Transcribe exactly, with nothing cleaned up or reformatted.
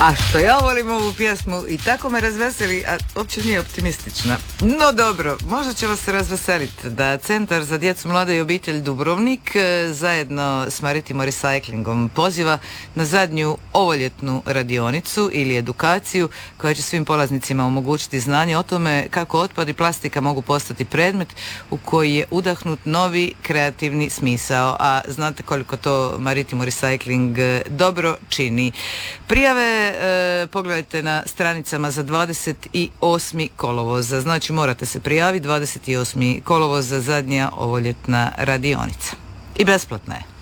A što ja volim ovu pjesmu i tako me razveseli, a uopće nije optimistična. No dobro, možda će vas se razveseliti da Centar za djecu, mlade i obitelj Dubrovnik zajedno s Maritimo Recyclingom poziva na zadnju ovoljetnu radionicu ili edukaciju koja će svim polaznicima omogućiti znanje o tome kako otpad i plastika mogu postati predmet u koji je udahnut novi kreativni smisao, a znate koliko to Maritimo Recycling dobro čini. Prijave e, pogledajte na stranicama za dvadeset osmi kolovoza, znači morate se prijaviti dvadeset osmi kolovoza, zadnja ovoljetna radionica. I besplatna je.